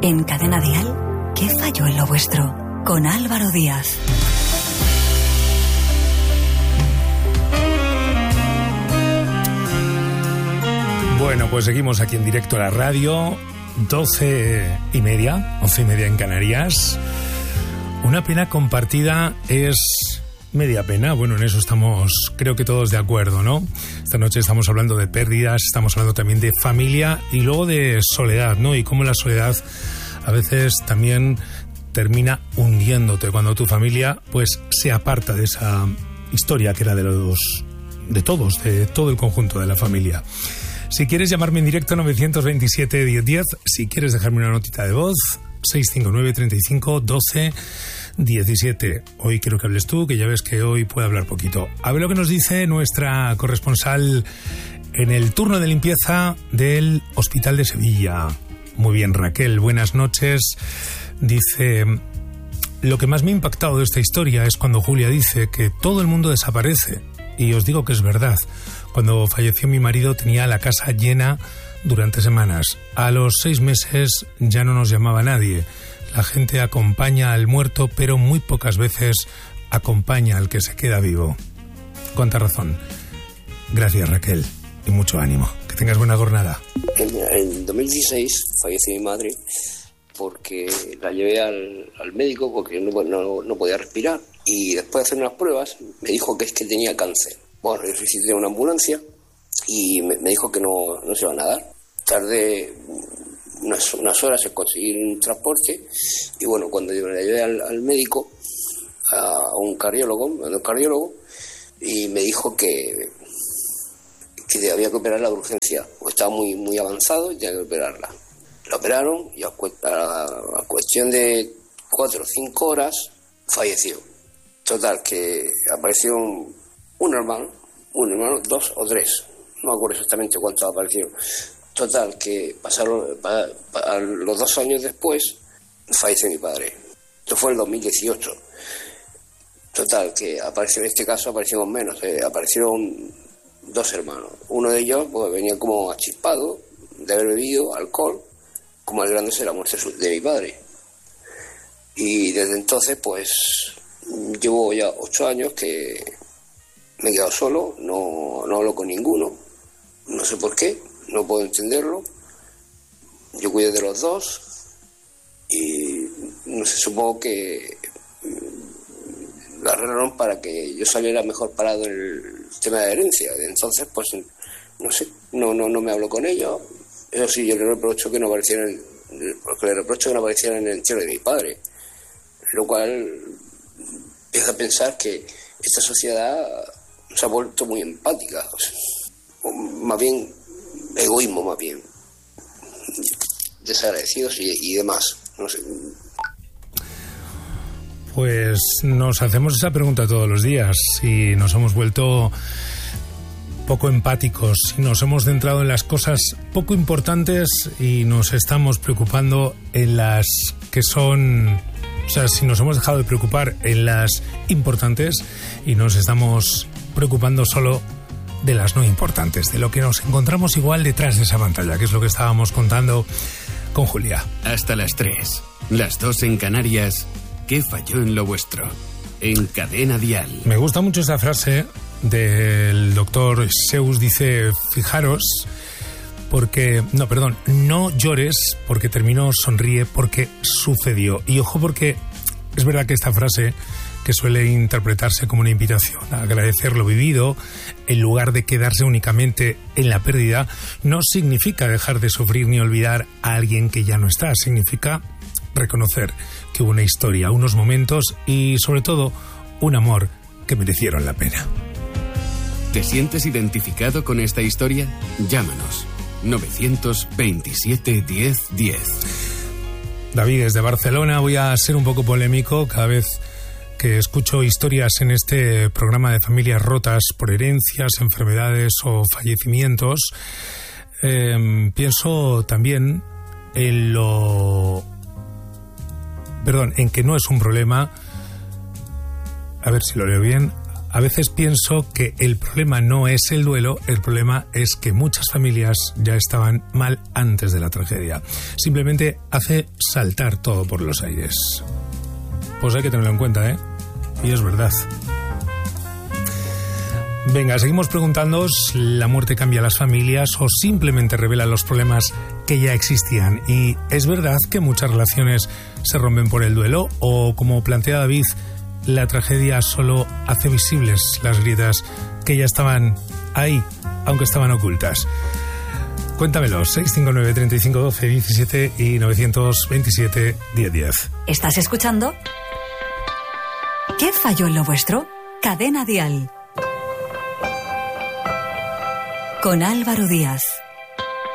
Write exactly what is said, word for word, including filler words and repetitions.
En Cadena Dial, ¿qué falló en lo vuestro? Con Álvaro Díaz. Bueno, pues seguimos aquí en directo a la radio, doce y media, once y media en Canarias. Una pena compartida es media pena. Bueno, en eso estamos, creo que todos de acuerdo, ¿no? Esta noche estamos hablando de pérdidas, estamos hablando también de familia y luego de soledad, ¿no? Y cómo la soledad a veces también termina hundiéndote cuando tu familia, pues, se aparta de esa historia que era de los, de todos, de todo el conjunto de la familia. Si quieres llamarme en directo, nueve dos siete, diez diez. Si quieres dejarme una notita de voz, seis cinco nueve, treinta y cinco, doce, diecisiete. Hoy quiero que hables tú, que ya ves que hoy puedo hablar poquito. A ver lo que nos dice nuestra corresponsal en el turno de limpieza del Hospital de Sevilla. Muy bien, Raquel, buenas noches. Dice: lo que más me ha impactado de esta historia es cuando Julia dice que todo el mundo desaparece. Y os digo que es verdad. Cuando falleció mi marido tenía la casa llena durante semanas. A los seis meses ya no nos llamaba nadie. La gente acompaña al muerto, pero muy pocas veces acompaña al que se queda vivo. Cuánta razón. Gracias, Raquel, y mucho ánimo. Que tengas buena jornada. En, en dos mil dieciséis falleció mi madre porque la llevé al, al médico porque no, no, no podía respirar. Y después de hacer unas pruebas me dijo que es que tenía cáncer. Bueno, yo solicité una ambulancia y me, me dijo que no, no se iban a dar. Tardé unas, unas horas en conseguir un transporte y bueno, cuando yo la llevé al, al médico, a un cardiólogo, a un cardiólogo, y me dijo que, que había que operarla de urgencia, porque estaba muy, muy avanzado y tenía que operarla. La operaron y a, a, a cuestión de cuatro o cinco horas falleció. Total, que aparecieron un hermano, un hermano, dos o tres, no me acuerdo exactamente cuántos aparecieron. Total, que pasaron, pa, pa, los dos años después, falleció mi padre. Esto fue en el dos mil dieciocho. Total, que apareció, en este caso aparecieron menos, eh, aparecieron dos hermanos. Uno de ellos pues, venía como achispado de haber bebido alcohol, como alegrándose la muerte de mi padre. Y desde entonces, pues, llevo ya ocho años que me he quedado solo, no, no hablo con ninguno, no sé por qué, no puedo entenderlo. Yo cuido de los dos y no sé, supongo que lo arreglaron para que yo saliera mejor parado en el tema de herencia. Entonces, pues, no sé, no, no, no me hablo con ellos. Eso sí, yo le reprocho que no aparecieran, porque le reprocho que no aparecieran en el entierro de mi padre, lo cual empieza a pensar que esta sociedad se ha vuelto muy empática, o sea, o más bien egoísmo, más bien desagradecidos y, y demás, no sé. Pues nos hacemos esa pregunta todos los días, si nos hemos vuelto poco empáticos, si nos hemos centrado en las cosas poco importantes y nos estamos preocupando en las que son, o sea, si nos hemos dejado de preocupar en las importantes y nos estamos preocupando solo de las no importantes, de lo que nos encontramos igual detrás de esa pantalla, que es lo que estábamos contando con Julia. Hasta las tres, las dos en Canarias. ¿Qué falló en lo vuestro? En Cadena Dial. Me gusta mucho esa frase del doctor Seuss, dice: fijaros, porque, no, perdón, no llores porque terminó, sonríe porque sucedió. Y ojo, porque es verdad que esta frase, que suele interpretarse como una invitación a agradecer lo vivido, en lugar de quedarse únicamente en la pérdida, no significa dejar de sufrir ni olvidar a alguien que ya no está. Significa reconocer que hubo una historia, unos momentos y, sobre todo, un amor que merecieron la pena. ¿Te sientes identificado con esta historia? Llámanos. nueve dos siete, diez, diez. David, desde Barcelona. Voy a ser un poco polémico cada vez que escucho historias en este programa de familias rotas por herencias, enfermedades o fallecimientos. Eh, pienso también en lo... Perdón, en que no es un problema, a ver si lo leo bien, a veces pienso que el problema no es el duelo, el problema es que muchas familias ya estaban mal antes de la tragedia. Simplemente hace saltar todo por los aires. Pues hay que tenerlo en cuenta, ¿eh? Y es verdad. Venga, seguimos preguntándoos, ¿la muerte cambia las familias o simplemente revela los problemas que ya existían? Y ¿es verdad que muchas relaciones se rompen por el duelo? O, como plantea David, la tragedia solo hace visibles las grietas que ya estaban ahí, aunque estaban ocultas? Cuéntamelo, seis cinco nueve, treinta y cinco, doce, diecisiete y novecientos veintisiete, diez diez. ¿Estás escuchando? ¿Qué falló en lo vuestro? Cadena Dial. Con Álvaro Díaz.